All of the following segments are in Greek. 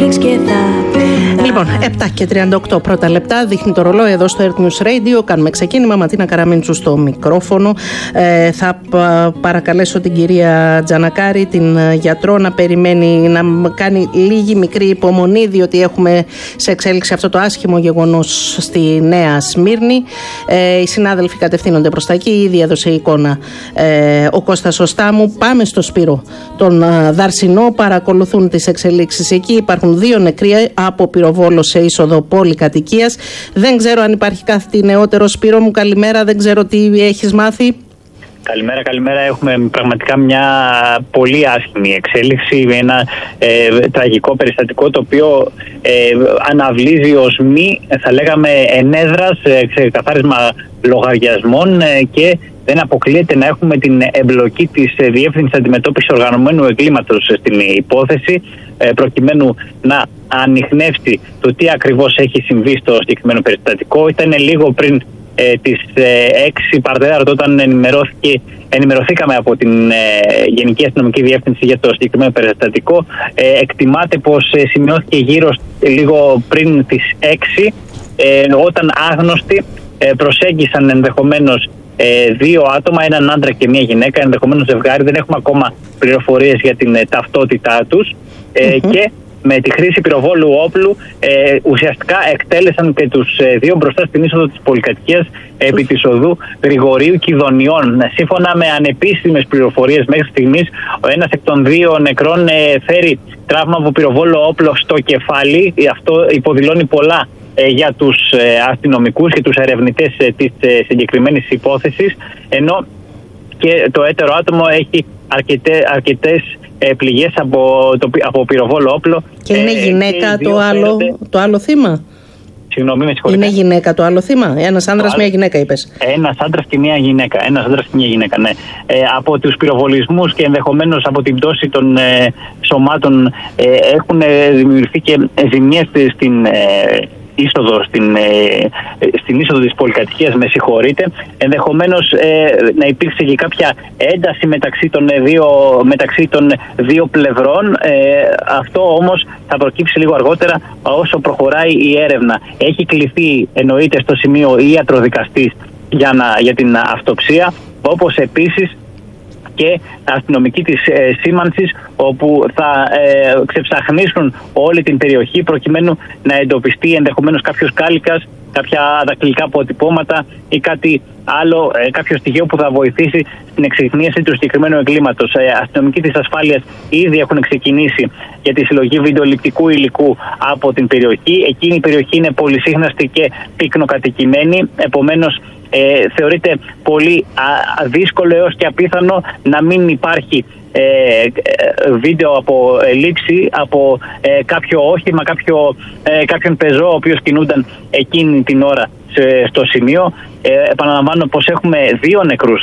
Λοιπόν, 7:38 πρώτα λεπτά δείχνει το ρολόι εδώ στο Earth News Radio. Κάνουμε ξεκίνημα. Ματίνα Καραμίντσου στο μικρόφωνο. Θα παρακαλέσω την κυρία Τζανακάρη, την γιατρό, να περιμένει, να κάνει λίγη μικρή υπομονή, διότι έχουμε σε εξέλιξη αυτό το άσχημο γεγονός στη Νέα Σμύρνη. Οι συνάδελφοι κατευθύνονται προς τα εκεί. Ήδη έδωσε εικόνα ο Κώστας Οστάμου. Πάμε στο Σπύρο τον Δαρσινό. Παρακολουθούν τις εξελίξεις εκεί. Υπάρχουν 2 νεκροί από πυροβόλο σε είσοδο πολυκατοικίας. Δεν ξέρω αν υπάρχει κάτι νεότερο. Σπύρο μου, καλημέρα. Δεν ξέρω τι έχεις μάθει. Καλημέρα. Έχουμε πραγματικά μια πολύ άσχημη εξέλιξη. Ένα τραγικό περιστατικό, το οποίο αναβλύζει ως μη, θα λέγαμε, ενέδρας, ξεκαθάρισμα λογαριασμών και δεν αποκλείεται να έχουμε την εμπλοκή της Διεύθυνσης Αντιμετώπισης Οργανωμένου Εγκλήματος στην υπόθεση, προκειμένου να ανιχνεύσει το τι ακριβώς έχει συμβεί στο συγκεκριμένο περιστατικό. Ήταν λίγο πριν τις 6 παρατέταρτο όταν ενημερωθήκαμε από την Γενική Αστυνομική Διεύθυνση για το συγκεκριμένο περιστατικό. Εκτιμάται πως σημειώθηκε λίγο πριν τις 6, όταν άγνωστοι προσέγγισαν ενδεχομένως 2 άτομα, έναν άντρα και μια γυναίκα, ενδεχομένως ζευγάρι. Δεν έχουμε ακόμα πληροφορίες για την ταυτότητά τους. Και με τη χρήση πυροβόλου όπλου ουσιαστικά εκτέλεσαν και τους 2 μπροστά στην είσοδο της πολυκατοικίας επί της οδού Γρηγορίου Κιδωνιών. Σύμφωνα με ανεπίσημες πληροφορίες μέχρι στιγμής, ο ένας εκ των 2 νεκρών φέρει τραύμα από πυροβόλο όπλο στο κεφάλι. Αυτό υποδηλώνει πολλά για τους αστυνομικούς και τους ερευνητές της συγκεκριμένης υπόθεσης, ενώ και το έτερο άτομο έχει αρκετές πληγές από πυροβόλο όπλο. Και είναι γυναίκα το άλλο θύμα? Συγγνώμη, με συγχωρείτε. Είναι γυναίκα το άλλο θύμα? Ένας άντρας, μια γυναίκα είπες? Ένας άντρας και μια γυναίκα. Ναι. Από τους πυροβολισμούς και ενδεχομένως από την πτώση των σωμάτων έχουν δημιουργηθεί και ζημιές στην είσοδο της πολυκατοικίας, με συγχωρείτε. Ενδεχομένως να υπήρξε και κάποια ένταση μεταξύ των 2 πλευρών. Αυτό όμως θα προκύψει λίγο αργότερα, όσο προχωράει η έρευνα. Έχει κληθεί, εννοείται, στο σημείο ιατροδικαστής για την αυτοψία, όπως επίσης και αστυνομική της σήμανσης, όπου θα ξεψαχνίσουν όλη την περιοχή προκειμένου να εντοπιστεί ενδεχομένως κάποιος κάλικας, κάποια δακτυλικά αποτυπώματα ή κάτι άλλο, κάποιο στοιχείο που θα βοηθήσει στην εξυχνίαση του συγκεκριμένου εγκλήματος. Αστυνομικοί της ασφάλειας ήδη έχουν ξεκινήσει για τη συλλογή βιντεοληπτικού υλικού από την περιοχή. Εκείνη η περιοχή είναι πολυσύχναστη και πυκνοκατοικημένη, επομένως θεωρείται πολύ δύσκολο έως και απίθανο να μην υπάρχει βίντεο από λήψη από κάποιο όχημα, κάποιον πεζό ο οποίος κινούνταν εκείνη την ώρα στο σημείο. Επαναλαμβάνω πως έχουμε 2 νεκρούς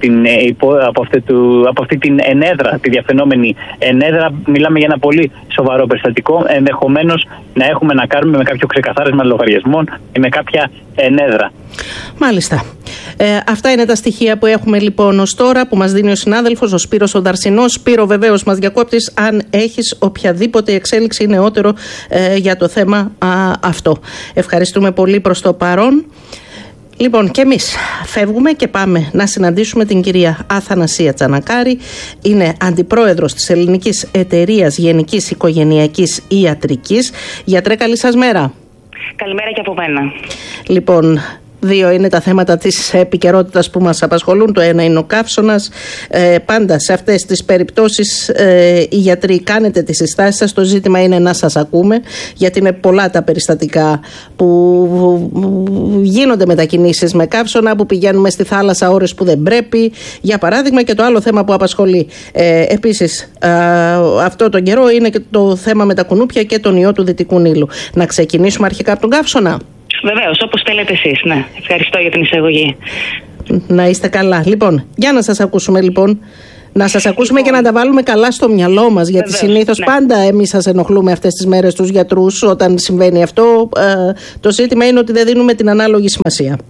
από αυτή την ενέδρα, τη διαφαινόμενη ενέδρα. Μιλάμε για ένα πολύ σοβαρό περιστατικό. Ενδεχομένως να έχουμε να κάνουμε με κάποιο ξεκαθάρισμα λογαριασμών ή με κάποια ενέδρα. Μάλιστα. Αυτά είναι τα στοιχεία που έχουμε λοιπόν ως τώρα, που μας δίνει ο συνάδελφος ο Σπύρος ο Δαρσινός. Σπύρο, βεβαίως μας διακόπτεις αν έχεις οποιαδήποτε εξέλιξη νεότερο για το θέμα αυτό. Ευχαριστούμε πολύ προς το παρόν. Λοιπόν, και εμείς φεύγουμε και πάμε να συναντήσουμε την κυρία Αθανασία Τζανακάρη. Είναι αντιπρόεδρος της Ελληνικής Εταιρείας Γενικής Οικογενειακής Ιατρικής. Γιατρέ, καλή σας μέρα. Καλημέρα και από μένα. Λοιπόν, 2 είναι τα θέματα της επικαιρότητας που μας απασχολούν. Το ένα είναι ο καύσωνας. Πάντα σε αυτές τις περιπτώσεις οι γιατροί κάνετε τις συστάσεις σας. Το ζήτημα είναι να σας ακούμε, γιατί είναι πολλά τα περιστατικά που γίνονται μετακινήσεις με καύσωνα, που πηγαίνουμε στη θάλασσα ώρες που δεν πρέπει, για παράδειγμα. Και το άλλο θέμα που απασχολεί επίσης αυτό τον καιρό είναι και το θέμα με τα κουνούπια και τον ιό του Δυτικού Νείλου. Να ξεκινήσουμε αρχικά από τον καύσωνα. Βεβαίως, όπως θέλετε εσείς. Ναι, ευχαριστώ για την εισαγωγή. Να είστε καλά. Λοιπόν, για να σας ακούσουμε λοιπόν. Να σας ακούσουμε και να τα βάλουμε καλά στο μυαλό μας, γιατί συνήθως πάντα εμείς σας ενοχλούμε αυτές τις μέρες τους γιατρούς όταν συμβαίνει αυτό. Το ζήτημα είναι ότι δεν δίνουμε την ανάλογη σημασία.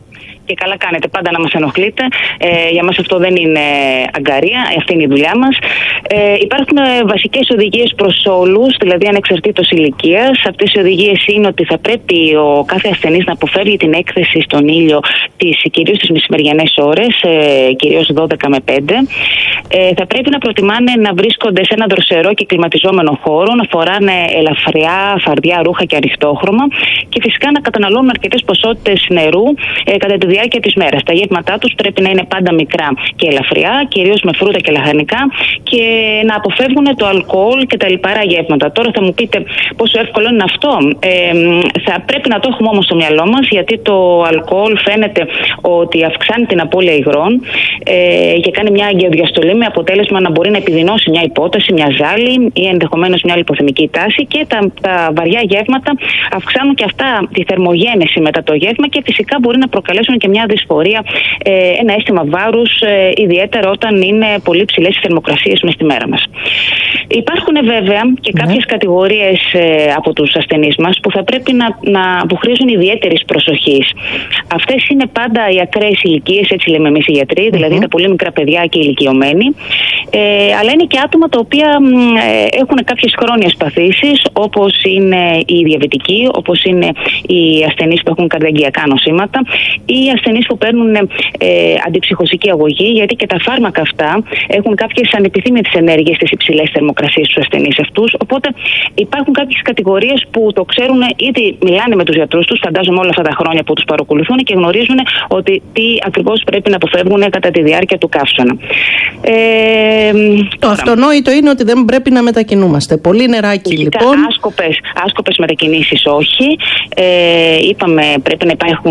Και καλά κάνετε πάντα να μας ενοχλείτε. Για μας αυτό δεν είναι αγκαρία, αυτή είναι η δουλειά μας. Υπάρχουν βασικές οδηγίες προς όλους, δηλαδή ανεξαρτήτως ηλικίας. Αυτές οι οδηγίες είναι ότι θα πρέπει ο κάθε ασθενής να αποφεύγει την έκθεση στον ήλιο κυρίως τις μεσημεριανές ώρες, κυρίως 12 με 5. Θα πρέπει να προτιμάνε να βρίσκονται σε ένα δροσερό και κλιματιζόμενο χώρο, να φοράνε ελαφριά, φαρδιά ρούχα και αριστόχρωμα και φυσικά να καταναλώνουν αρκετές ποσότητες νερού κατά τη διάρκεια της μέρας. Τα γεύματά τους πρέπει να είναι πάντα μικρά και ελαφριά, κυρίως με φρούτα και λαχανικά, και να αποφεύγουν το αλκοόλ και τα λιπαρά γεύματα. Τώρα θα μου πείτε πόσο εύκολο είναι αυτό. Θα πρέπει να το έχουμε όμως στο μυαλό μας, γιατί το αλκοόλ φαίνεται ότι αυξάνει την απώλεια υγρών και κάνει μια αγκαιοδιαστολή με αποτέλεσμα να μπορεί να επιδεινώσει μια υπόταση, μια ζάλη ή ενδεχομένως μια λιποθυμική τάση, και τα βαριά γεύματα αυξάνουν και αυτά τη θερμογένεση μετά το γεύμα και φυσικά μπορεί να προκαλέσουν και μια δυσφορία, ένα αίσθημα βάρους, ιδιαίτερα όταν είναι πολύ ψηλές οι θερμοκρασίες μες στη μέρα μας. Υπάρχουν βέβαια και κάποιες κατηγορίες από τους ασθενείς μας που θα πρέπει που χρήζουν ιδιαίτερης προσοχής. Αυτές είναι πάντα οι ακραίες ηλικίες, έτσι λέμε εμείς οι γιατροί, δηλαδή τα πολύ μικρά παιδιά και ηλικιωμένοι, αλλά είναι και άτομα τα οποία έχουν κάποιες χρόνιες παθήσεις, όπως είναι οι διαβητικοί, όπως είναι οι ασθενείς που έχουν καρδιαγγειακά νοσήματα ή οι ασθενείς που παίρνουν αντιψυχωσική αγωγή, γιατί και τα φάρμακα αυτά έχουν κάποιες ανεπιθύμητες ενέργειες στις υψηλές θερμοκρασίες στους ασθενείς αυτούς. Οπότε υπάρχουν κάποιες κατηγορίες που το ξέρουν, ήδη μιλάνε με τους γιατρούς τους, φαντάζομαι όλα αυτά τα χρόνια που τους παρακολουθούν και γνωρίζουν ότι τι ακριβώς πρέπει να αποφεύγουν κατά τη διάρκεια του καύσωνα. Το αυτονόητο είναι ότι δεν πρέπει να μετακινούμαστε. Πολύ νεράκι λοιπόν. Άσκοπες μετακινήσεις όχι. Είπαμε πρέπει να υπάρχουν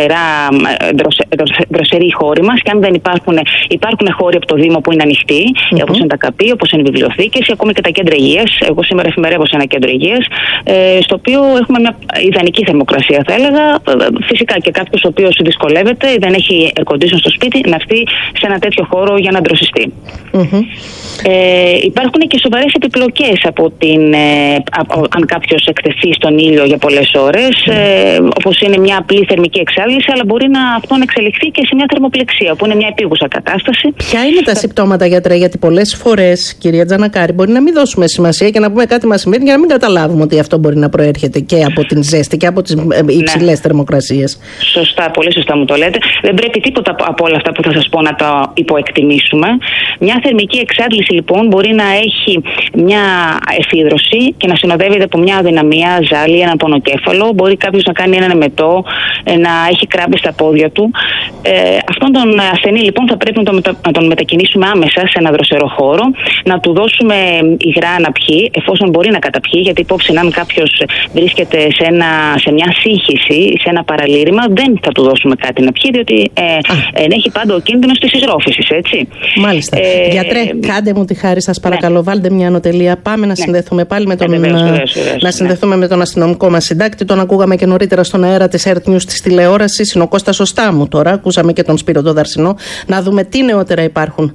δροσεροί χώροι μας, και αν δεν υπάρχουν χώροι από το Δήμο που είναι ανοιχτοί, όπως είναι τα ΚΑΠΗ, όπως είναι οι βιβλιοθήκες, ακόμη και τα κέντρα υγείας. Εγώ σήμερα εφημερεύω σε ένα κέντρο υγείας, στο οποίο έχουμε μια ιδανική θερμοκρασία, θα έλεγα. Φυσικά και κάποιος ο οποίος δυσκολεύεται ή δεν έχει air condition στο σπίτι, να έρθει σε ένα τέτοιο χώρο για να ντροσιστεί. Υπάρχουν και σοβαρές επιπλοκές αν κάποιος εκτεθεί στον ήλιο για πολλές ώρες, όπως είναι μια απλή θερμική εξάντληση, αλλά μπορεί αυτό να εξελιχθεί και σε μια θερμοπλεξία, που είναι μια επίγουσα κατάσταση. Ποια είναι τα συμπτώματα, γιατρέ, γιατί πολλές φορές, κυρία Τζανακάρη, μπορεί να μην δώσουμε σημασία και να πούμε κάτι μεσημέρι για να μην καταλάβουμε ότι αυτό μπορεί να προέρχεται και από την ζέστη και από τις υψηλές θερμοκρασίες. Σωστά, πολύ σωστά μου το λέτε. Δεν πρέπει τίποτα από όλα αυτά που θα σας πω να τα υποεκτιμήσουμε. Μια θερμική εξάντληση λοιπόν μπορεί να έχει μια εφίδρωση και να συνοδεύεται από μια αδυναμία, ζάλη, έναν πονοκέφαλο. Μπορεί κάποιος να κάνει έναν εμετό, να έχει κράμπες στα πόδια του. Αυτόν τον ασθενή λοιπόν θα πρέπει να τον μετακινήσουμε άμεσα σε ένα δροσερό χώρο, να του δώσουμε υγρά να πιει, εφόσον μπορεί να καταπιεί, γιατί υπόψη αν κάποιος βρίσκεται σε μια σύγχυση, σε ένα παραλήρημα, δεν θα του δώσουμε κάτι να πιει, διότι έχει πάντα ο κίνδυνος της εισρόφησης, έτσι. Μάλιστα. Γιατρέ, κάντε μου τη χάρη, σας παρακαλώ, βάλτε μια ανωτελεία. Πάμε να συνδεθούμε πάλι με τον αστυνομικό μας συντάκτη. Τον ακούγαμε και νωρίτερα στον αέρα της Earth News της τηλεόρασης. Είναι ο Κώστας Σωστάμου τώρα. Ακούσαμε και τον Σπύρο τον Δαρσινό. Να δούμε τι νεότερα υπάρχουν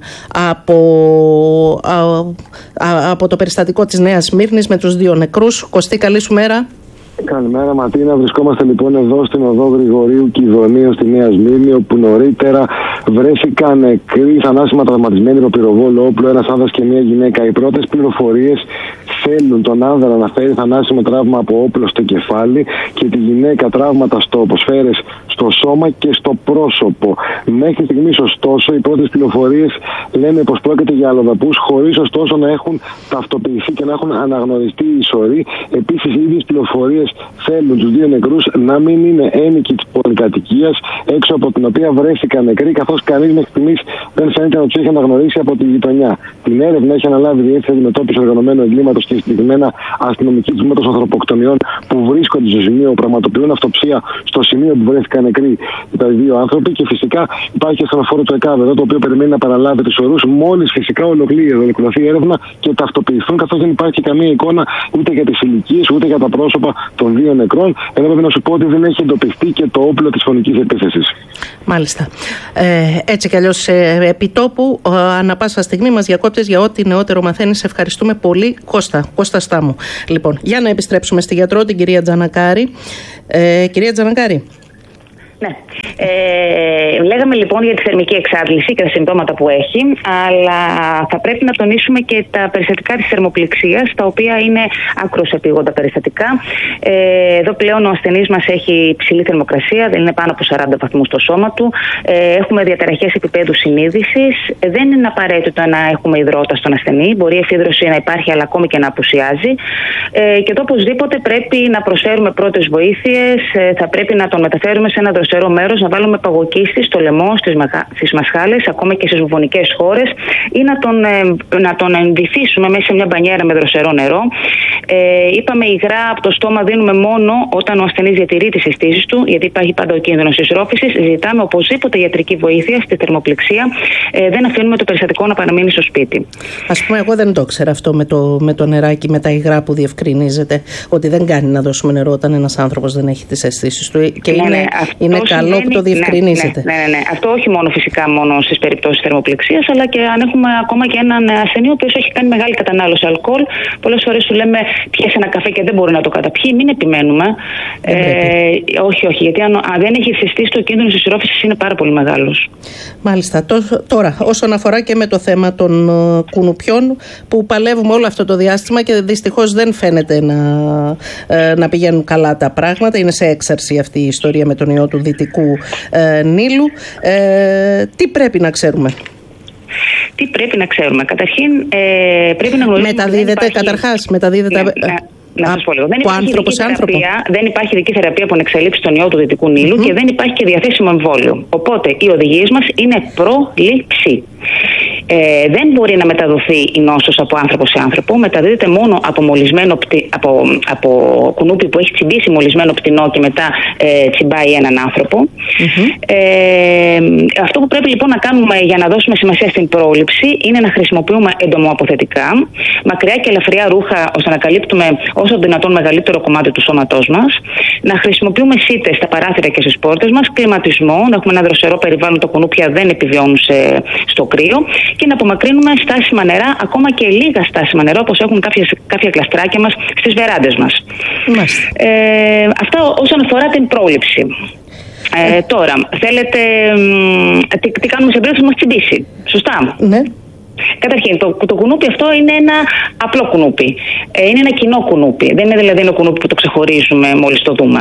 από το περιστατικό της Νέας Σμύρνης με τους 2 νεκρούς. Κωστή, καλή σου μέρα. Καλημέρα Ματίνα, βρισκόμαστε λοιπόν εδώ στην οδό Γρηγορίου Κιδωνίου στη Νέα Σμύρνη, όπου νωρίτερα βρέθηκαν νεκροί, θανάσιμα τραυματισμένοι από πυροβόλο όπλο, ένας άνδρας και μια γυναίκα. Οι πρώτες πληροφορίες θέλουν τον άνδρα να φέρει θανάσιμο τραύμα από όπλο στο κεφάλι και τη γυναίκα τραύματα στο ποσφαίρες στο σώμα και στο πρόσωπο. Μέχρι στιγμής ωστόσο οι πρώτες πληροφορίες λένε πως πρόκειται για αλλοδαπούς, χωρίς ωστόσο να έχουν ταυτοποιηθεί και να έχουν αναγνωριστεί οι ισορροί. Επίσης οι ίδιες πληροφορίες θέλουν τους 2 νεκρούς να μην είναι ένοικοι της πολυκατοικίας έξω από την οποία βρέθηκαν νεκροί, καθώς κανείς μέχρι στιγμής δεν φαίνεται να τους έχει αναγνωρίσει από τη γειτονιά. Την έρευνα έχει αναλάβει η Διεύθυνση Αντιμετώπισης Οργανωμένου Εγκλήματος και συγκεκριμένα αστυνομικοί τμήματος ανθρωποκτονιών που βρίσκονται στο σημείο, πραγματοποιούν αυτοψία στο σημείο που βρέθηκαν νεκροί τα 2 άνθρωποι, και φυσικά υπάρχει και ασθενοφόρο του ΕΚΑΒ εδώ, το οποίο περιμένει να παραλάβει τους ορούς μόλις φυσικά ολοκληρωθεί η έρευνα και ταυτοποιηθούν, καθώς δεν υπάρχει καμία εικόνα ούτε για τις ηλικίες ούτε για τα πρόσωπα των 2 νεκρών. Εδώ πρέπει να σου πω ότι δεν έχει εντοπιστεί και το όπλο της φωνικής επίθεσης. Μάλιστα. Έτσι κι αλλιώς επιτόπου, ανά πάσα στιγμή μας διακόπτεις για ό,τι νεότερο μαθαίνεις. Ευχαριστούμε πολύ, Κώστα Στάμου. Λοιπόν, για να επιστρέψουμε στη γιατρό, την κυρία Τζανακάρη. Κυρία Τζανακάρη. Ναι. Λέγαμε λοιπόν για τη θερμική εξάντληση και τα συμπτώματα που έχει, αλλά θα πρέπει να τονίσουμε και τα περιστατικά της θερμοπληξίας, τα οποία είναι άκρως επίγοντα περιστατικά. Εδώ πλέον ο ασθενής μας έχει υψηλή θερμοκρασία, δεν είναι πάνω από 40 βαθμούς στο σώμα του. Έχουμε διαταραχές επίπεδου συνείδησης. Δεν είναι απαραίτητο να έχουμε υδρότα στον ασθενή. Μπορεί η εφίδρωση να υπάρχει, αλλά ακόμη και να απουσιάζει. Και εδώ οπωσδήποτε πρέπει να προσφέρουμε πρώτες βοήθειες. Θα πρέπει να τον μεταφέρουμε σε ένα δροσερό μέρος, να βάλουμε παγοκίστη στο λαιμό, στις μασχάλες, ακόμα και στις βουβονικές χώρες, ή να τον ενδυθίσουμε μέσα σε μια μπανιέρα με δροσερό νερό. Είπαμε υγρά από το στόμα δίνουμε μόνο όταν ο ασθενής διατηρεί τις αισθήσεις του, γιατί υπάρχει πάντα ο κίνδυνος της ρόφησης. Ζητάμε οπωσδήποτε ιατρική βοήθεια στη θερμοπληξία. Δεν αφήνουμε το περιστατικό να παραμείνει στο σπίτι. Ας πούμε, εγώ δεν το ξέρω αυτό με το νεράκι, με τα υγρά που διευκρινίζεται, ότι δεν κάνει να δώσουμε νερό όταν ένας άνθρωπος δεν έχει τις αισθήσεις του. Και είναι καλό που το διευκρινίζετε. Ναι. Αυτό όχι μόνο φυσικά μόνο στις περιπτώσεις θερμοπληξίας, αλλά και αν έχουμε ακόμα και έναν ασθενή ο οποίος έχει κάνει μεγάλη κατανάλωση αλκοόλ. Πολλές φορές του λέμε πιάσε ένα καφέ και δεν μπορεί να το καταπιεί. Μην επιμένουμε. Όχι, γιατί αν δεν έχει συστήσει, το κίνδυνο της ρόφησης είναι πάρα πολύ μεγάλος. Μάλιστα. Τώρα, όσον αφορά και με το θέμα των κουνουπιών που παλεύουμε όλο αυτό το διάστημα και δυστυχώς δεν φαίνεται να πηγαίνουν καλά τα πράγματα. Είναι σε έξαρση αυτή η ιστορία με τον ιό του Δυτικού Νείλου. Τι πρέπει να ξέρουμε? Τι πρέπει να ξέρουμε? Καταρχήν πρέπει να γνωρίζουμε. Μεταδίδεται. Να σας πω λίγο. Δεν υπάρχει ειδική θεραπεία που να εξαλείψει τον ιό του Δυτικού Νείλου και δεν υπάρχει και διαθέσιμο εμβόλιο. Οπότε οι οδηγίες μας είναι πρόληψη. Δεν μπορεί να μεταδοθεί η νόσος από άνθρωπο σε άνθρωπο. Μεταδίδεται μόνο από κουνούπι που έχει τσιμπήσει μολυσμένο πτηνό και μετά τσιμπάει έναν άνθρωπο. Αυτό που πρέπει λοιπόν να κάνουμε για να δώσουμε σημασία στην πρόληψη είναι να χρησιμοποιούμε εντομοαποθετικά, μακριά και ελαφριά ρούχα ώστε να καλύπτουμε όσο δυνατόν μεγαλύτερο κομμάτι του σώματός μας, να χρησιμοποιούμε σίτες στα παράθυρα και στις πόρτες μας, κλιματισμό, να έχουμε ένα δροσερό περιβάλλον, τα κουνούπια δεν επιβιώνουν στο κρύο, και να απομακρύνουμε στάσιμα νερά, ακόμα και λίγα στάσιμα νερά, όπως έχουν κάποια κλαστράκια μας στις βεράντες μας. Αυτά όσον αφορά την πρόληψη. Τώρα, θέλετε τι κάνουμε σε περίπτωση που μας τσιμπήσει? Σωστά? Ναι. Καταρχήν, το κουνούπι αυτό είναι ένα απλό κουνούπι. Είναι ένα κοινό κουνούπι. Δεν είναι δηλαδή ένα κουνούπι που το ξεχωρίζουμε μόλις το δούμε.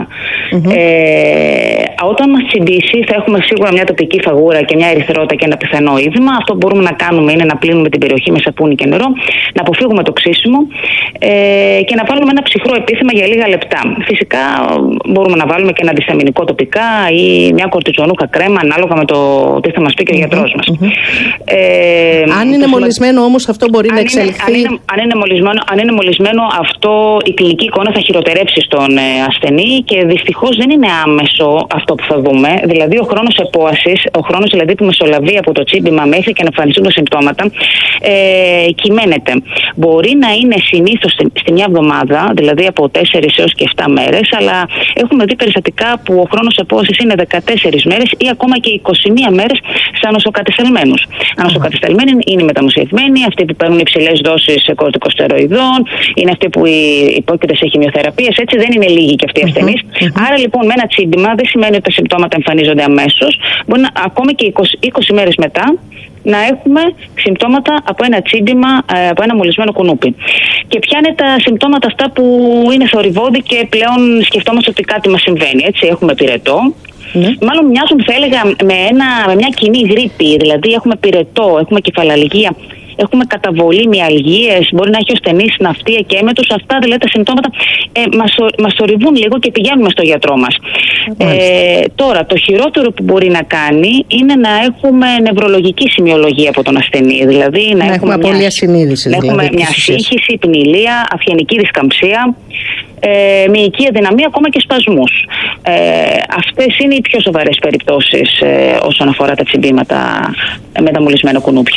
Όταν μας τσιμπήσει, θα έχουμε σίγουρα μια τοπική φαγούρα και μια ερυθρότητα και ένα πιθανό είδημα. Αυτό που μπορούμε να κάνουμε είναι να πλύνουμε την περιοχή με σαπούνι και νερό, να αποφύγουμε το ξύσιμο και να βάλουμε ένα ψυχρό επίθεμα για λίγα λεπτά. Φυσικά, μπορούμε να βάλουμε και ένα αντισταμινικό τοπικά ή μια κορτιζονούχα κρέμα, ανάλογα με το τι θα μας πει και ο γιατρός μας. Αν είναι μολυσμένο όμως, αυτό μπορεί να εξελιχθεί. Αν είναι μολυσμένο, αυτό η κλινική εικόνα θα χειροτερέψει στον ασθενή και δυστυχώς δεν είναι άμεσο αυτό που θα δούμε. Δηλαδή, ο χρόνος επόασης, ο χρόνος δηλαδή που μεσολαβεί από το τσίμπημα μέχρι και να εμφανιστούν τα συμπτώματα, κυμαίνεται. Μπορεί να είναι συνήθως στη μια εβδομάδα, δηλαδή από 4 έως και 7 μέρες, αλλά έχουμε δει περιστατικά που ο χρόνος επόασης είναι 14 μέρες ή ακόμα και 21 μέρες σε ανοσοκατεσταλμένους. Ανοσοκατεσταλμένοι είναι μεταμοσιευμένοι, αυτοί που παίρνουν υψηλές δόσεις κορτικοστεροειδών, είναι αυτοί που υπόκειται σε χημειοθεραπείες, έτσι δεν είναι λίγοι και αυτοί οι ασθενείς. Άρα λοιπόν με ένα τσίμπημα δεν σημαίνει ότι τα συμπτώματα εμφανίζονται αμέσως, μπορεί να, ακόμη και 20 μέρες μετά να έχουμε συμπτώματα από ένα τσίμπημα, από ένα μολυσμένο κουνούπι. Και ποια είναι τα συμπτώματα αυτά που είναι θορυβώδη και πλέον σκεφτόμαστε ότι κάτι μας συμβαίνει? Έτσι, έχουμε πυρετό. Μάλλον μοιάζουν, θα έλεγα, με μια κοινή γρίπη. Δηλαδή, έχουμε πυρετό, έχουμε κεφαλαλγία, έχουμε καταβολή, μυαλγίες, μπορεί να έχει ο ασθενής ναυτία και έμετους. Αυτά δηλαδή τα συμπτώματα μας θορυβούν λίγο και πηγαίνουμε στο γιατρό μας. Τώρα, το χειρότερο που μπορεί να κάνει είναι να έχουμε νευρολογική σημειολογία από τον ασθενή. Δηλαδή, να έχουμε απώλεια συνείδησης. Να έχουμε μια σύγχυση, πνηλία, αυχενική δισκαμψία, μυϊκή αδυναμία, ακόμα και σπασμούς. Αυτές είναι οι πιο σοβαρές περιπτώσεις όσον αφορά τα τσιμπήματα με τα μολυσμένα κουνούπια.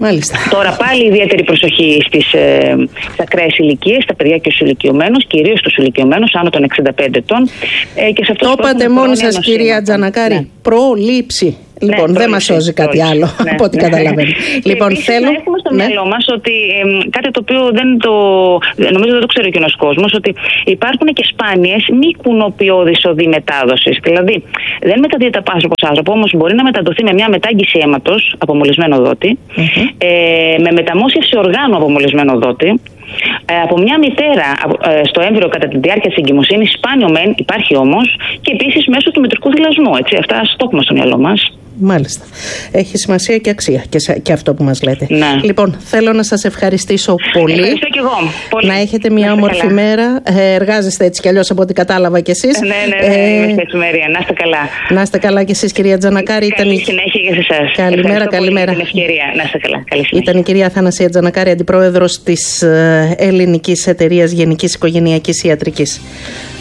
Μάλιστα. Τώρα πάλι ιδιαίτερη προσοχή στις ακραίες ηλικίες, στα παιδιά και στους ηλικιωμένους, κυρίως στους ηλικιωμένους άνω των 65 ετών. Και σε το είπατε μόνοι σας, κυρία Τζανακάρη. Ναι. Προλήψη. Λοιπόν, δεν μας σώζει κάτι άλλο από ό,τι καταλαβαίνω. Λοιπόν, θέλω να έχουμε στο μυαλό μας ότι κάτι το οποίο νομίζω δεν το ξέρει ο κοινός κόσμος, ότι υπάρχουν και σπάνιες μη κουνοποιώδεις οδοί μετάδοσης. Δηλαδή, δεν μεταδίδεται από άνθρωπο σε άνθρωπο, όμως μπορεί να μεταδοθεί με μια μετάγγιση αίματος από μολυσμένο δότη, με μεταμόσχευση οργάνου από μολυσμένο δότη, από μια μητέρα στο έμβριο κατά τη διάρκεια της εγκυμοσύνης, σπάνιο μεν, υπάρχει όμως, και επίσης μέσω του μητρικού θυλασμού. Αυτά στο έχουμε στο μυαλό μας. Μάλιστα. Έχει σημασία και αξία και αυτό που μας λέτε. Ναι. Λοιπόν, θέλω να σας ευχαριστήσω πολύ. Ευχαριστώ και εγώ. Πολύ. Να έχετε μια όμορφη μέρα. Εργάζεστε έτσι κι αλλιώς από ό,τι κατάλαβα κι εσείς. Ναι, είμαι στην εφημερία. Να είστε καλά. Να είστε καλά κι εσείς, κυρία Τζανακάρη. Καλή συνέχεια και σε εσάς. Καλημέρα, καλημέρα. Την ευκαιρία. Να είστε καλά. Καλή συνέχεια. Ήταν η κυρία Αθανασία Τζανακάρη, αντιπρόεδρος της Ελληνικής Εταιρείας Γενικής Οικογενειακής Ιατρικής.